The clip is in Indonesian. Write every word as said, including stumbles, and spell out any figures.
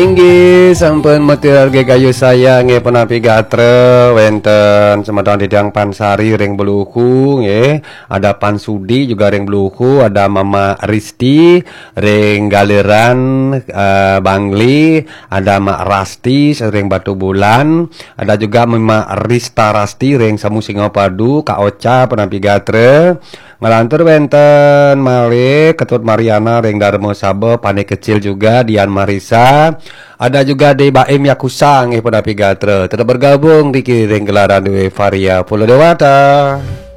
Inggih sampun metirarge kayu sayang nggih penapi gatre wenten semadang Didang Pansari ring Beluhu nggih, ada Pansudi juga ring Beluhu, ada Mama Risti ring Galeran uh, Bangli, ada Mak Rasti ring Batu Bulan, ada juga Mama Rista Rasti ring Samu Singopadu, Kak Ocha penapi gatre. Ngalantur wenten Malik Ketut Mariana ring Darmo Sabo, Pane Kecil juga Dian Marisa, ada juga di Baim Yakusang eh penapi gatre. Tetap bergabung di kiring gelaran Dewi Varia Pulau Dewata.